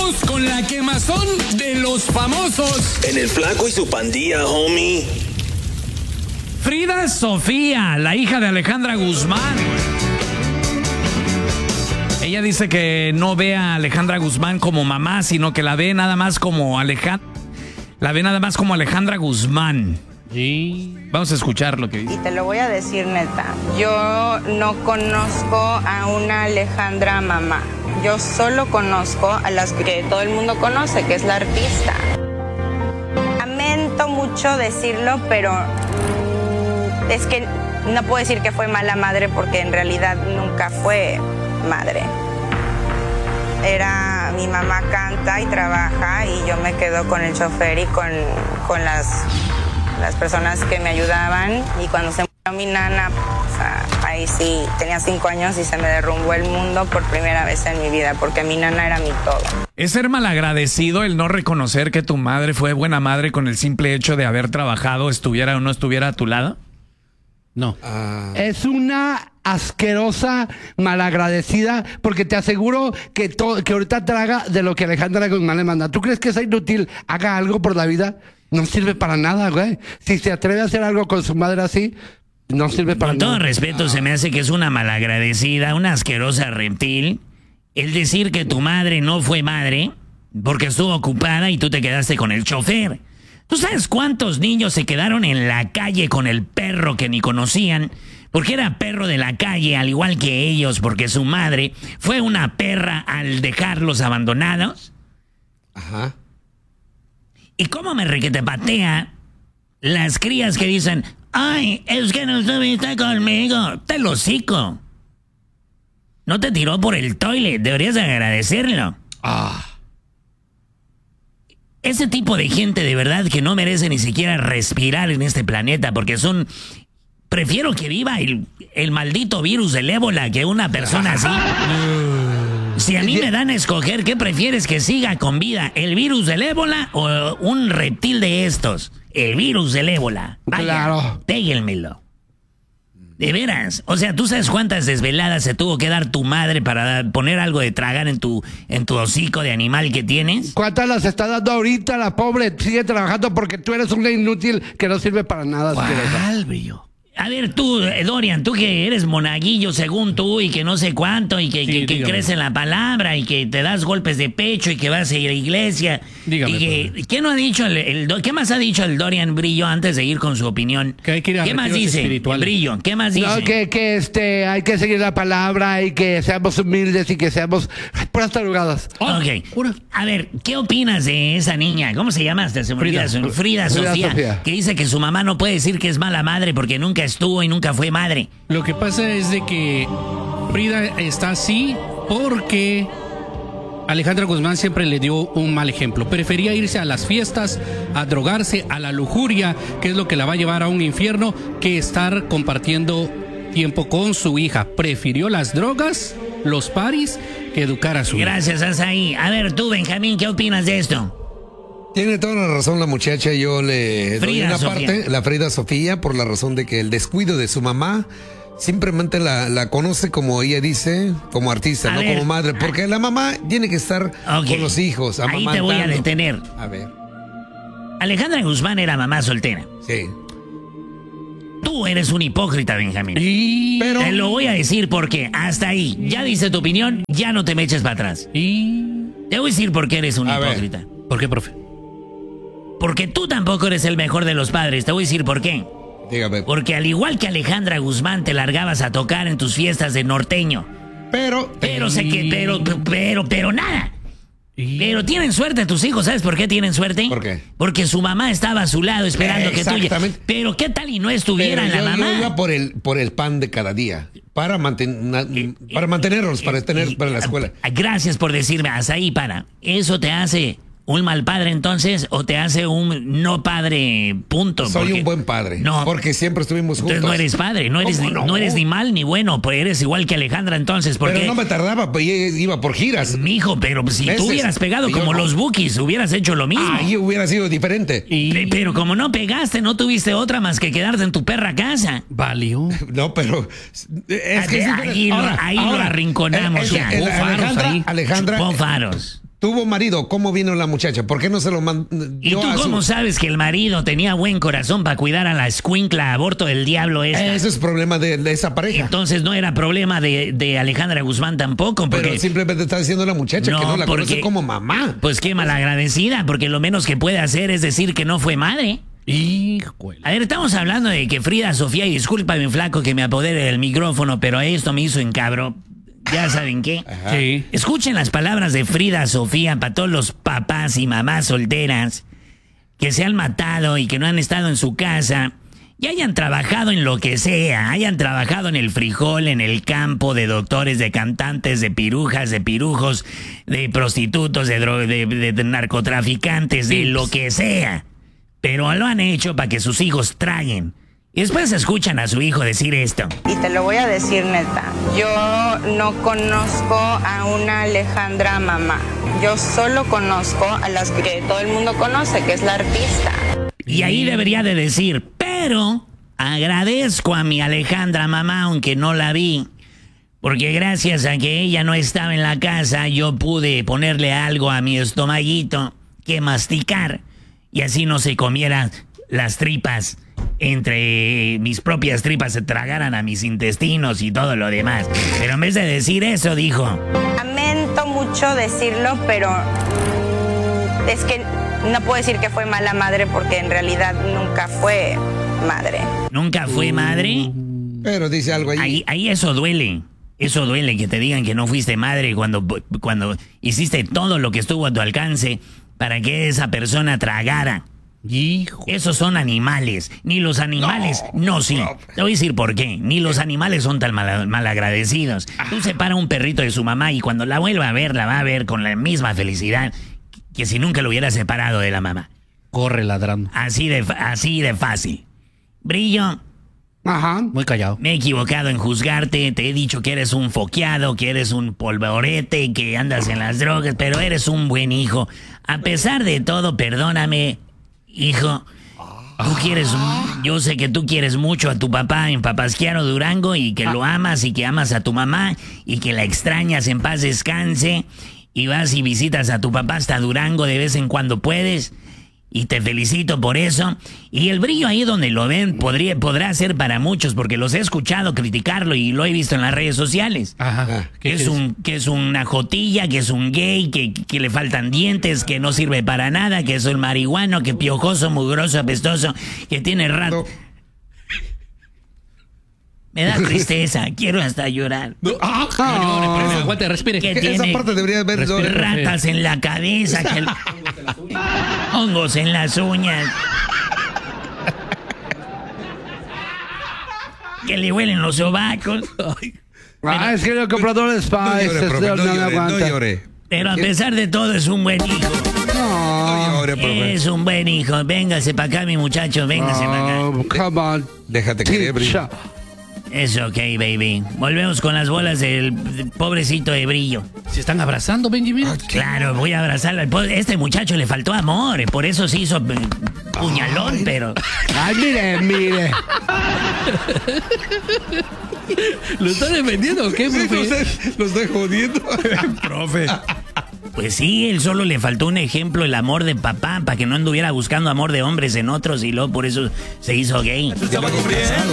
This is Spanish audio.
Vamos con la quemazón de los famosos. En el Flaco y su pandilla, homie. Frida Sofía, la hija de Alejandra Guzmán. Ella dice que no ve a Alejandra Guzmán como mamá, sino que la ve nada más como Alejandra Guzmán. Sí. Vamos a escuchar lo que dice. Y te lo voy a decir neta, yo no conozco a una Alejandra mamá. Yo solo conozco a las que todo el mundo conoce, que es la artista. Lamento mucho decirlo, pero es que no puedo decir que fue mala madre porque en realidad nunca fue madre. Mi mamá canta y trabaja y yo me quedo con el chofer y con las personas que me ayudaban. Y cuando se murió mi nana, o sea, ahí sí, tenía 5 años y se me derrumbó el mundo por primera vez en mi vida, porque mi nana era mi todo. ¿Es ser malagradecido el no reconocer que tu madre fue buena madre con el simple hecho de haber trabajado, estuviera o no estuviera a tu lado? No. Es una asquerosa malagradecida, porque te aseguro que ahorita traga de lo que Alejandra Guzmán le manda. ¿Tú crees que es inútil haga algo por la vida? No sirve para nada, güey. Si se atreve a hacer algo con su madre así, no sirve para nada. Con todo respeto, se me hace que es una malagradecida, una asquerosa reptil, el decir que tu madre no fue madre porque estuvo ocupada y tú te quedaste con el chofer. ¿Tú sabes cuántos niños se quedaron en la calle con el perro que ni conocían? Porque era perro de la calle, al igual que ellos, porque su madre fue una perra al dejarlos abandonados. Ajá. ¿Y cómo me requetepatea las crías que dicen, ay, es que no estuviste conmigo? Te lo hocico. No te tiró por el toilet, deberías agradecerlo. Ese tipo de gente de verdad que no merece ni siquiera respirar en este planeta, porque son... Prefiero que viva el maldito virus del ébola que una persona así. Si a mí me dan a escoger, ¿qué prefieres que siga con vida? ¿El virus del ébola o un reptil de estos? El virus del ébola. Vaya, claro. Téguenmelo. De veras. O sea, ¿tú sabes cuántas desveladas se tuvo que dar tu madre para poner algo de tragar en tu hocico de animal que tienes? ¿Cuántas las está dando ahorita la pobre? Sigue trabajando porque tú eres una inútil que no sirve para nada. ¿Cuál, brillo? A ver, tú, Dorian, tú que eres monaguillo según tú y que no sé cuánto y que crees en la palabra y que te das golpes de pecho y que vas a ir a la iglesia. Dígame, y ¿qué no ha dicho ¿qué más ha dicho el Dorian Brillo antes de ir con su opinión? Que hay que ir a ¿Qué más dice espirituales. Brillo? ¿Qué más dice? No, que hay que seguir la palabra y que seamos humildes y que seamos puras tarugadas. Ok. A ver, ¿qué opinas de esa niña? ¿Cómo se llama? Frida Sofía, que dice que su mamá no puede decir que es mala madre porque nunca estuvo y nunca fue madre. Lo que pasa es de que Frida está así porque Alejandra Guzmán siempre le dio un mal ejemplo. Prefería irse a las fiestas, a drogarse, a la lujuria, que es lo que la va a llevar a un infierno, que estar compartiendo tiempo con su hija. Prefirió las drogas, los paris, que educar a su hija. Gracias, Asaí. A ver, tú, Benjamín, ¿qué opinas de esto? Tiene toda la razón la muchacha, yo le doy una parte, la Frida Sofía, por la razón de que el descuido de su mamá simplemente la conoce, como ella dice, como artista, no como madre, porque la mamá tiene que estar con los hijos, amamantando. Ahí te voy a detener. A ver. Alejandra Guzmán era mamá soltera. Sí. Tú eres un hipócrita, Benjamín. Pero te lo voy a decir porque hasta ahí, ya dice tu opinión, ya no te me eches para atrás. Te voy a decir por qué eres un hipócrita. ¿Por qué, profe? Porque tú tampoco eres el mejor de los padres. Te voy a decir por qué. Dígame. Porque al igual que Alejandra Guzmán te largabas a tocar en tus fiestas de norteño. Pero nada. Pero tienen suerte tus hijos. ¿Sabes por qué tienen suerte? ¿Por qué? Porque su mamá estaba a su lado esperando que tú... Pero ¿qué tal y no estuviera la mamá? Yo iba por el pan de cada día. Para mantenerlos, para la escuela. Gracias por decirme, hasta ahí para. ¿Eso te hace un mal padre entonces o te hace un no padre, punto? Soy un buen padre, no, porque siempre estuvimos juntos. Entonces no eres padre, no eres ni mal ni bueno, pues eres igual que Alejandra entonces. Pero no me tardaba, pues iba por giras. Mijo, pero si tú hubieras pegado como los Bukis, hubieras hecho lo mismo. Ahí hubiera sido diferente. Pero como no pegaste, no tuviste otra más que quedarte en tu perra casa. Valió. No, pero es que ahí lo arrinconamos. Alejandra Chupó faros. tuvo marido, ¿cómo vino la muchacha? ¿Por qué no se lo mandó? ¿Y tú cómo sabes que el marido tenía buen corazón para cuidar a la escuincla aborto del diablo esta? Ese es problema de esa pareja. Entonces no era problema de Alejandra Guzmán tampoco. Porque, pero simplemente está diciendo la muchacha que no la conoce como mamá. Pues qué malagradecida, porque lo menos que puede hacer es decir que no fue madre. Híjole. A ver, estamos hablando de que Frida Sofía, y discúlpame flaco que me apodere del micrófono, pero esto me hizo encabro. ¿Ya saben qué? Sí. Escuchen las palabras de Frida Sofía para todos los papás y mamás solteras que se han matado y que no han estado en su casa y hayan trabajado en lo que sea, hayan trabajado en el frijol, en el campo, de doctores, de cantantes, de pirujas, de pirujos, de prostitutos, de narcotraficantes, de lo que sea. Pero lo han hecho para que sus hijos traguen. Y después escuchan a su hijo decir esto. Y te lo voy a decir neta, yo no conozco a una Alejandra mamá. Yo solo conozco a las que todo el mundo conoce, que es la artista. Y ahí debería de decir, pero agradezco a mi Alejandra mamá, aunque no la vi. Porque gracias a que ella no estaba en la casa, yo pude ponerle algo a mi estomaguito que masticar. Y así no se comieran las tripas. Entre mis propias tripas se tragaran a mis intestinos y todo lo demás. Pero en vez de decir eso, dijo... Lamento mucho decirlo, pero es que no puedo decir que fue mala madre porque en realidad nunca fue madre. ¿Nunca fue madre? Pero dice algo ahí. Ahí eso duele. Eso duele, que te digan que no fuiste madre cuando hiciste todo lo que estuvo a tu alcance para que esa persona tragara. Hijo. Esos son animales. Ni los animales. No, sí. Te voy a decir por qué. Ni los animales son tan malagradecidos. Tú separa a un perrito de su mamá y cuando la vuelva a ver, la va a ver con la misma felicidad que si nunca lo hubiera separado de la mamá. Corre ladrando. Así de fácil. Brillo. Ajá. Muy callado. Me he equivocado en juzgarte. Te he dicho que eres un foqueado, que eres un polvorete, que andas en las drogas, pero eres un buen hijo. A pesar de todo, perdóname. Hijo, yo sé que tú quieres mucho a tu papá en Papasquiaro, Durango, y que lo amas y que amas a tu mamá y que la extrañas, en paz descanse, y vas y visitas a tu papá hasta Durango de vez en cuando puedes, y te felicito por eso. Y el brillo ahí donde lo ven podrá ser para muchos, porque los he escuchado criticarlo y lo he visto en las redes sociales. Ajá. Que es una jotilla, que es un gay, que le faltan dientes, que no sirve para nada, que es un marihuano, que piojoso, mugroso, apestoso, que tiene rato. Me da tristeza, quiero hasta llorar. Aguante, respire. Que Esa tiene parte debería haber... ratas en la cabeza, hongos en las uñas. Que le huelen los sobacos. Es que el comprador de Spice no llore. Pero a pesar de todo es un buen hijo. No llore, profe. Es un buen hijo. Véngase para acá, mi muchacho, véngase para acá. Come on. Déjate querer, Brillo. Es ok, baby. Volvemos con las bolas del pobrecito de Brillo. ¿Se están abrazando, Benjamin? Claro, voy a abrazarlo. Este muchacho le faltó amor, por eso se hizo puñalón, pero... Ay, mire. ¿Lo están defendiendo o qué, profe? Lo estoy jodiendo. Profe. Pues sí, él solo le faltó un ejemplo, el amor de papá, para que no anduviera buscando amor de hombres en otros y luego por eso se hizo gay.